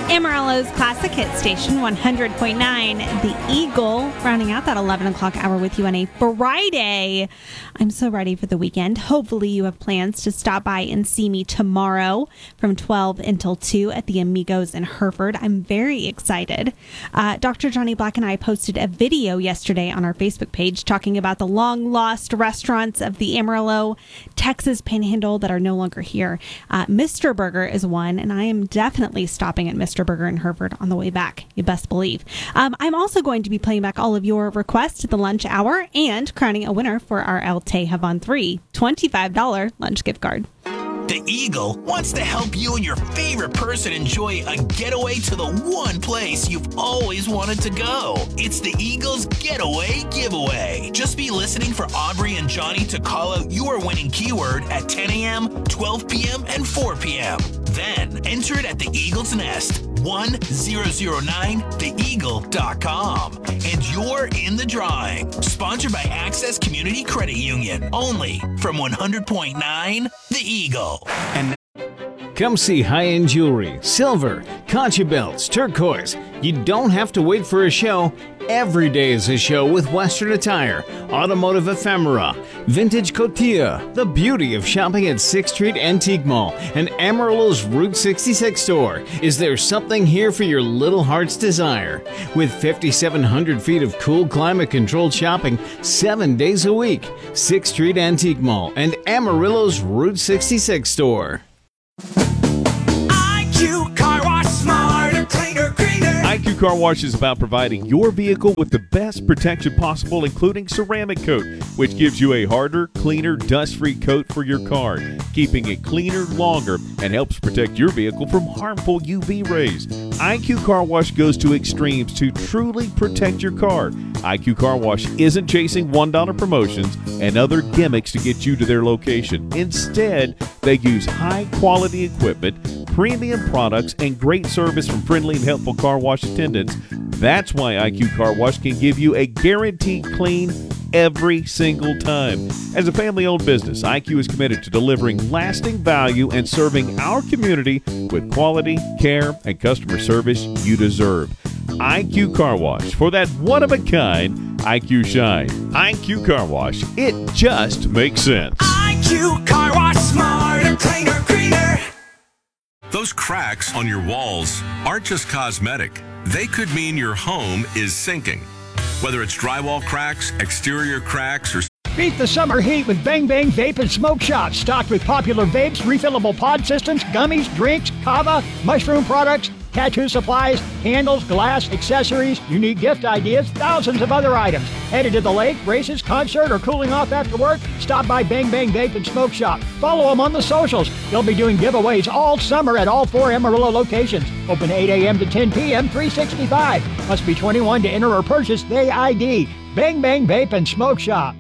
Amarillo's Classic Hit Station 100.9. The Eagle, rounding out that 11 o'clock hour with you on a Friday. I'm so ready for the weekend. Hopefully you have plans to stop by and see me tomorrow from 12 until 2 at the Amigos in Hereford. I'm very excited. Dr. Johnny Black and I posted a video yesterday on our Facebook page talking about the long-lost restaurants of the Amarillo, Texas Panhandle that are no longer here. Mr. Burger is one, and I am definitely stopping at Mr. Burger in Hereford on the way back. You best believe. I'm also going to be playing back all of your requests at the lunch hour and crowning a winner for our El Tejavan 3 $25 lunch gift card. The Eagle wants to help you and your favorite person enjoy a getaway to the one place you've always wanted to go. It's the Eagle's Getaway Giveaway. Just be listening for Aubrey and Johnny to call out your winning keyword at 10 a.m., 12 p.m., and 4 p.m. Then enter it at the Eagle's Nest, 1009theeagle.com. And you're in the drawing. Sponsored by Access Community Credit Union. Only from 100.9 The Eagle. And come see high-end jewelry, silver, concha belts, turquoise. You don't have to wait for a show. Every day is a show with Western attire, automotive ephemera, vintage cotilla, the beauty of shopping at 6th Street Antique Mall and Amarillo's Route 66 store. Is there something here for your little heart's desire? With 5,700 feet of cool climate-controlled shopping 7 days a week, 6th Street Antique Mall and Amarillo's Route 66 store. IQ Car Wash, smarter, cleaner, greener. IQ Car Wash is about providing your vehicle with the best protection possible, including ceramic coat, which gives you a harder, cleaner, dust-free coat for your car, keeping it cleaner longer and helps protect your vehicle from harmful UV rays. IQ Car Wash goes to extremes to truly protect your car. IQ Car Wash isn't chasing $1 promotions and other gimmicks to get you to their location. Instead, they use high-quality equipment, premium products, and great service from friendly and helpful car wash attendants. That's why IQ Car Wash can give you a guaranteed clean every single time. As a family-owned business, IQ is committed to delivering lasting value and serving our community with quality, care, and customer service you deserve. IQ Car Wash, for that one-of-a-kind IQ shine. IQ Car Wash, it just makes sense. IQ Car Wash, smarter, cleaner, greener. Those cracks on your walls aren't just cosmetic. They could mean your home is sinking. Whether it's drywall cracks, exterior cracks, or... Beat the summer heat with Bang Bang Vape and Smoke Shop. Stocked with popular vapes, refillable pod systems, gummies, drinks, kava, mushroom products, tattoo supplies, candles, glass, accessories, unique gift ideas, thousands of other items. Headed to the lake, races, concert, or cooling off after work? Stop by Bang Bang Vape and Smoke Shop. Follow them on the socials. They'll be doing giveaways all summer at all 4 Amarillo locations. Open 8 a.m. to 10 p.m., 365. Must be 21 to enter or purchase Day ID. Bang Bang Vape and Smoke Shop.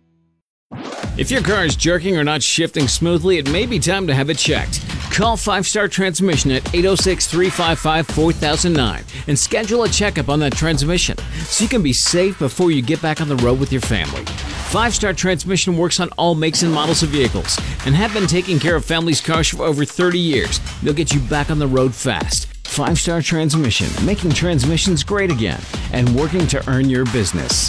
If your car is jerking or not shifting smoothly, it may be time to have it checked. Call 5 Star Transmission at 806-355-4009 and schedule a checkup on that transmission so you can be safe before you get back on the road with your family. 5 Star Transmission works on all makes and models of vehicles and have been taking care of families' cars for over 30 years. They'll get you back on the road fast. 5 Star Transmission, making transmissions great again and working to earn your business.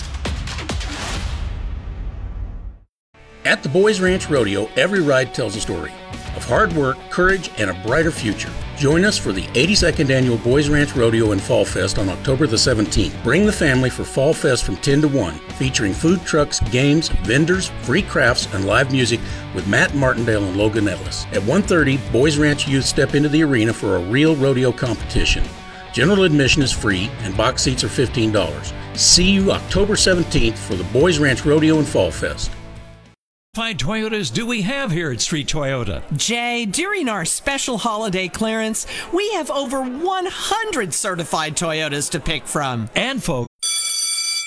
At the Boys Ranch Rodeo, every ride tells a story of hard work, courage, and a brighter future. Join us for the 82nd Annual Boys Ranch Rodeo and Fall Fest on October the 17th. Bring the family for Fall Fest from 10 to 1, featuring food trucks, games, vendors, free crafts, and live music with Matt Martindale and Logan Ellis. At 1:30, Boys Ranch youth step into the arena for a real rodeo competition. General admission is free, and box seats are $15. See you October 17th for the Boys Ranch Rodeo and Fall Fest. Fine Toyotas do we have here at Street Toyota? Jay, during our special holiday clearance, we have over 100 certified Toyotas to pick from. And folks,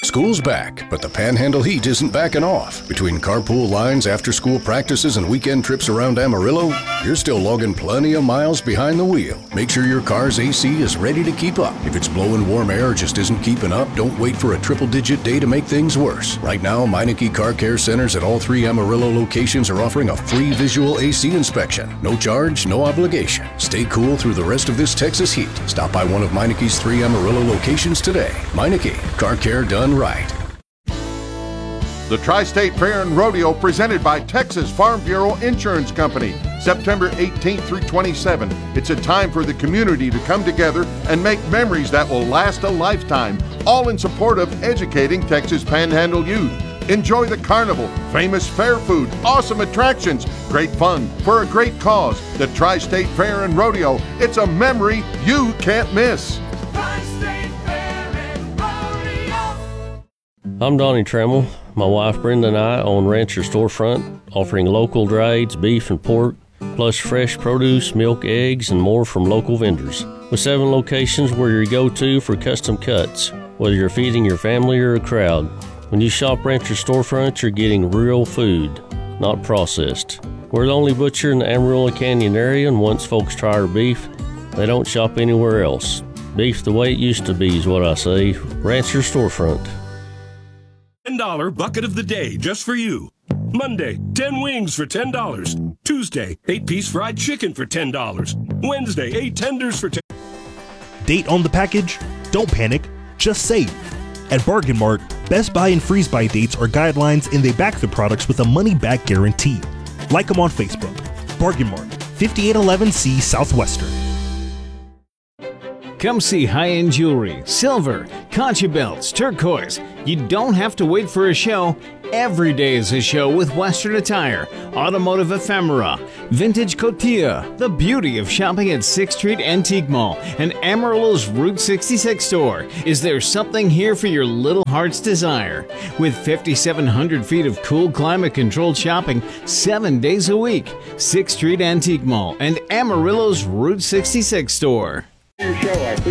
School's back, but the Panhandle heat isn't backing off. Between carpool lines, after-school practices, and weekend trips around Amarillo, you're still logging plenty of miles behind the wheel. Make sure your car's AC is ready to keep up. If it's blowing warm air or just isn't keeping up, don't wait for a triple-digit day to make things worse. Right now, Meineke Car Care Centers at all 3 Amarillo locations are offering a free visual AC inspection. No charge, no obligation. Stay cool through the rest of this Texas heat. Stop by one of Meineke's 3 Amarillo locations today. Meineke, car care done right. The Tri-State Fair and Rodeo presented by Texas Farm Bureau Insurance Company, September 18th through 27th. It's a time for the community to come together and make memories that will last a lifetime, all in support of educating Texas Panhandle youth. Enjoy the carnival, famous fair food, awesome attractions, great fun for a great cause. The Tri-State Fair and Rodeo, it's a memory you can't miss. Tri-State Fair and Rodeo. I'm Donnie Trammell. My wife Brenda and I own Rancher Storefront, offering local drieds, beef and pork, plus fresh produce, milk, eggs, and more from local vendors. With 7 locations, we're your go-to for custom cuts, whether you're feeding your family or a crowd. When you shop Rancher Storefront, you're getting real food, not processed. We're the only butcher in the Amarillo Canyon area, and once folks try our beef, they don't shop anywhere else. Beef the way it used to be is what I say. Rancher Storefront. $10 bucket of the day just for you. Monday, 10 wings for $10. Tuesday, 8-piece fried chicken for $10. Wednesday, 8 tenders for $10. Date on the package? Don't panic, just save. At Bargain Mart, Best Buy and Freeze Buy dates are guidelines, and they back the products with a money-back guarantee. Like them on Facebook. Bargain Mart, 5811C Southwestern. Come see high-end jewelry, silver, concha belts, turquoise. You don't have to wait for a show. Every day is a show with Western Attire, automotive ephemera, vintage cotilla, the beauty of shopping at 6th Street Antique Mall, and Amarillo's Route 66 store. Is there something here for your little heart's desire? With 5,700 feet of cool climate-controlled shopping 7 days a week, 6th Street Antique Mall and Amarillo's Route 66 store.